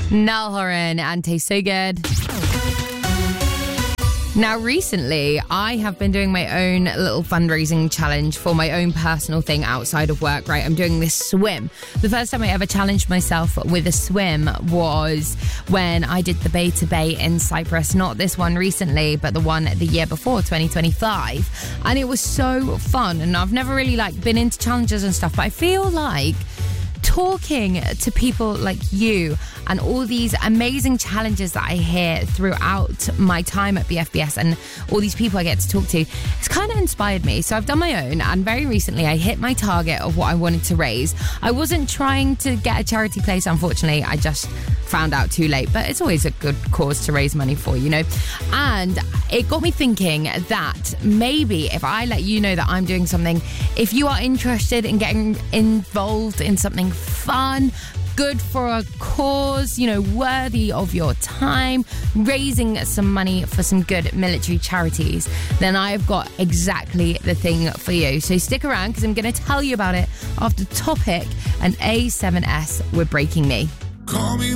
Niall Horan and Taste So Good. Now, recently, I have been doing my own little fundraising challenge for my own personal thing outside of work, right? I'm doing this swim. The first time I ever challenged myself with a swim was when I did the Bay to Bay in Cyprus. Not this one recently, but the one the year before, 2025. And it was so fun. And I've never really been into challenges and stuff, but I feel like talking to people like you and all these amazing challenges that I hear throughout my time at BFBS and all these people I get to talk to, it's kind of inspired me. So I've done my own, and very recently I hit my target of what I wanted to raise. I wasn't trying to get a charity place, unfortunately. I just found out too late, but it's always a good cause to raise money for, you know. And it got me thinking that maybe if I let you know that I'm doing something, if you are interested in getting involved in something fun, good for a cause, you know, worthy of your time, raising some money for some good military charities, then I've got exactly the thing for you. So stick around, because I'm going to tell you about it after Topic and A7S with Breaking Me. Call me